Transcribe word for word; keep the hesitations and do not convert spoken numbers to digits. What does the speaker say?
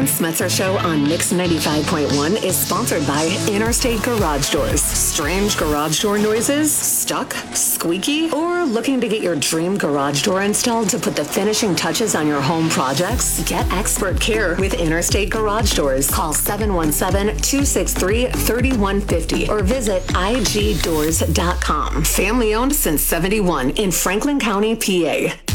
Aaron Smetzer Show on Mix ninety-five point one is sponsored by Interstate Garage Doors. Strange garage door noises? Stuck? Squeaky? Or looking to get your dream garage door installed to put the finishing touches on your home projects? Get expert care with Interstate Garage Doors. Call seven one seven, two six three, three one five zero or visit I G doors dot com. Family owned since seventy-one in Franklin County, P A.